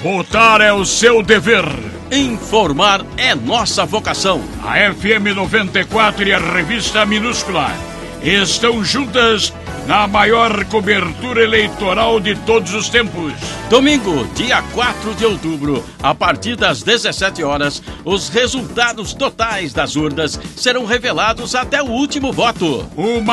Votar é o seu dever. Informar é nossa vocação. A FM 94 e a revista Minúscula estão juntas na maior cobertura eleitoral de todos os tempos. Domingo, dia 4 de outubro, a partir das 17 horas, os resultados totais das urnas serão revelados até o último voto. Uma